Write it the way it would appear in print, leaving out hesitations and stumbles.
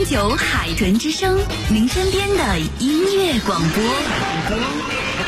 105.9海豚之声，您身边的音乐广播。